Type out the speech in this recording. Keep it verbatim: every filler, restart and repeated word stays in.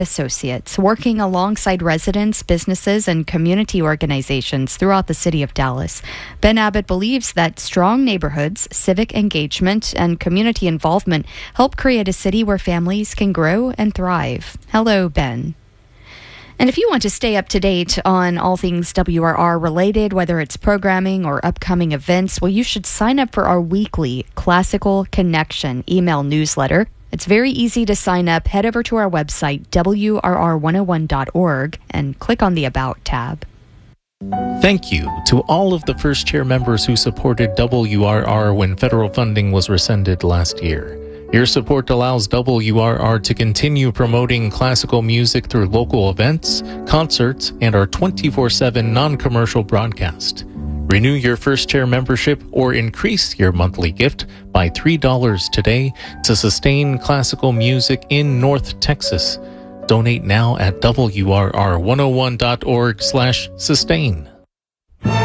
Associates, working alongside residents, businesses, and community organizations throughout the city of Dallas. Ben Abbott believes that strong neighborhoods, civic engagement, and community involvement help create a city where families can grow and thrive. Hello, Ben. And if you want to stay up to date on all things W R R related, whether it's programming or upcoming events, well, you should sign up for our weekly Classical Connection email newsletter. It's very easy to sign up. Head over to our website, W R R one oh one dot org, and click on the About tab. Thank you to all of the First Chair members who supported W R R when federal funding was rescinded last year. Your support allows W R R to continue promoting classical music through local events, concerts, and our twenty-four seven non-commercial broadcast. Renew your First Chair membership or increase your monthly gift by three dollars today to sustain classical music in North Texas. Donate now at W R R one oh one dot org slash sustain.